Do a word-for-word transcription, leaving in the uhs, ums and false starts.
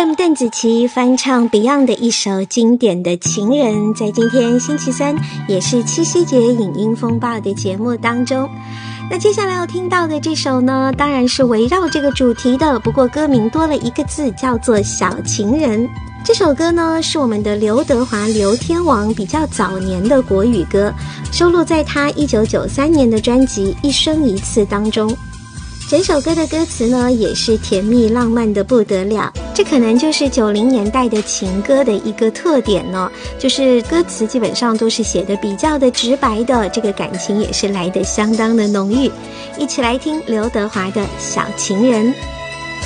M 邓紫棋翻唱 Beyond 的一首经典的情人，在今天星期三也是七夕节影音风暴的节目当中。那接下来要听到的这首呢，当然是围绕这个主题的，不过歌名多了一个字，叫做小情人。这首歌呢是我们的刘德华刘天王比较早年的国语歌，收录在他一九九三年的专辑《一生一次》当中。整首歌的歌词呢也是甜蜜浪漫的不得了，这可能就是九零年代的情歌的一个特点呢，就是歌词基本上都是写的比较的直白的，这个感情也是来得相当的浓郁。一起来听刘德华的小情人。